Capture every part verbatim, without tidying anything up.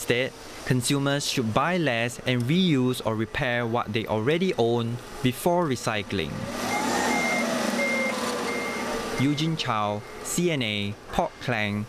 Instead, consumers should buy less and reuse or repair what they already own before recycling. Eugene Chow, C N A, Port Klang.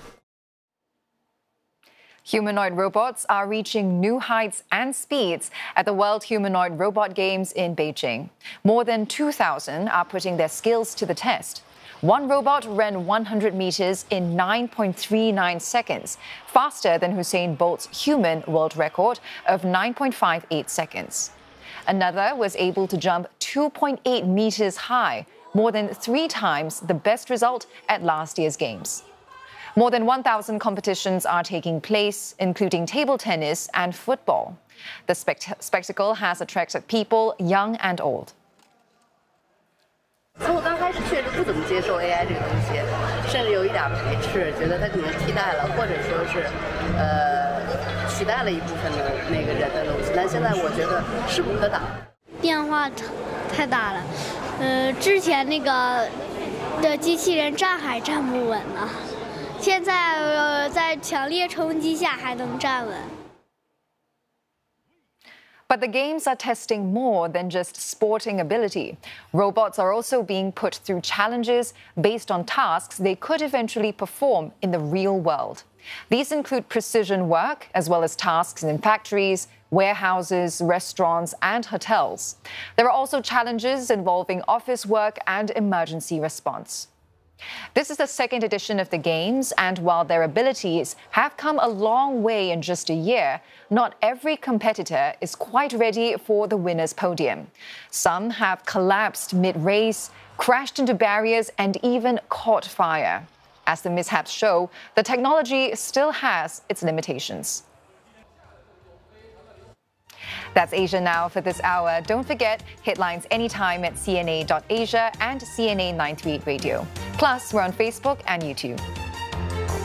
Humanoid robots are reaching new heights and speeds at the World Humanoid Robot Games in Beijing. More than two thousand are putting their skills to the test. One robot ran one hundred meters in nine point three nine seconds, faster than Usain Bolt's human world record of nine point five eight seconds. Another was able to jump two point eight meters high, more than three times the best result at last year's games. More than one thousand competitions are taking place, including table tennis and football. The spect- spectacle has attracted people young and old. 从我刚开始确实不怎么接受 A I 这个东西，甚至有一点排斥，觉得它可能替代了，或者说是呃取代了一部分的那个人的东西。但现在我觉得势不可挡。 变化太大了，呃，之前那个的机器人站还站不稳呢。 现在呃，在强烈冲击下还能站稳。 But the games are testing more than just sporting ability. Robots are also being put through challenges based on tasks they could eventually perform in the real world. These include precision work, as well as tasks in factories, warehouses, restaurants, and hotels. There are also challenges involving office work and emergency response. This is the second edition of the Games, and while their abilities have come a long way in just a year, not every competitor is quite ready for the winner's podium. Some have collapsed mid-race, crashed into barriers, and even caught fire. As the mishaps show, the technology still has its limitations. That's Asia Now for this hour. Don't forget, headlines anytime at C N A dot asia and C N A nine thirty-eight Radio. Plus, we're on Facebook and YouTube.